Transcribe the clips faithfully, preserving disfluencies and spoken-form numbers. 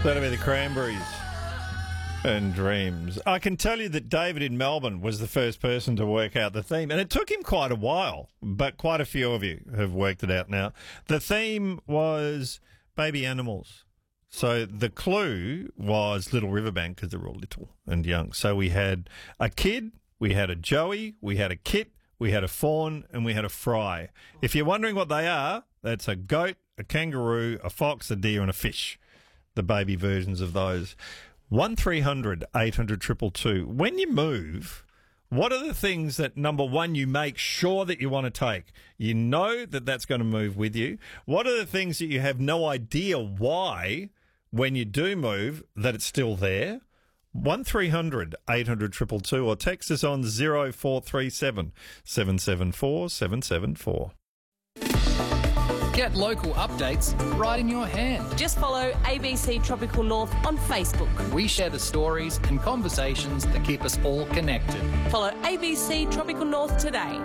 That'll be the Cranberries and Dreams. I can tell you that David in Melbourne was the first person to work out the theme, and it took him quite a while, but quite a few of you have worked it out now. The theme was baby animals. So the clue was Little Riverbank because they were all little and young. So we had a kid, we had a Joey, we had a Kit, we had a fawn, and we had a fry. If you're wondering what they are, that's a goat, a kangaroo, a fox, a deer, and a fish. The baby versions of those. one three hundred eight hundred two two two. When you move, what are the things that, number one, you make sure that you want to take? You know that that's going to move with you. What are the things that you have no idea why, when you do move, that it's still there? one three hundred eight hundred two two two or text us on zero four three seven seven seven four seven seven four. Get local updates right in your hand. Just follow A B C Tropical North on Facebook. We share the stories and conversations that keep us all connected. Follow A B C Tropical North today.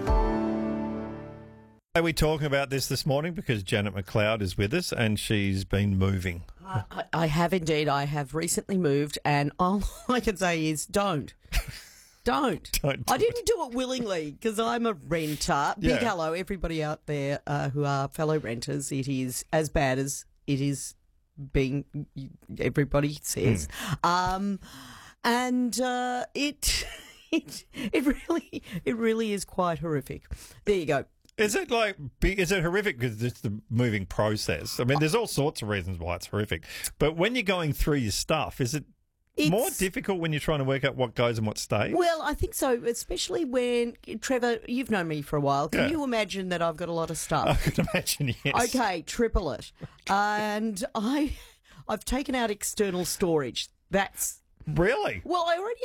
Are we talking about this this morning because Janet McLeod is with us and she's been moving? I, I have indeed. I have recently moved, and all I can say is don't. Don't. Don't do I didn't do it willingly because I'm a renter. Big Yeah. hello, everybody out there uh, who are fellow renters. It is as bad as it is being, everybody says. Mm. Um, and uh, it, it, it really, it really is quite horrific. There you go. Is it like, be- is it horrific because it's the moving process? I mean, there's all sorts of reasons why it's horrific. But when you're going through your stuff, is it It's, more difficult when you're trying to work out what goes and what stays? Well, I think so, especially when, Trevor, you've known me for a while. Can Yeah. you imagine that I've got a lot of stuff? I could imagine, yes. Okay, triple it. And I, I've taken out external storage. That's, Really? well, I already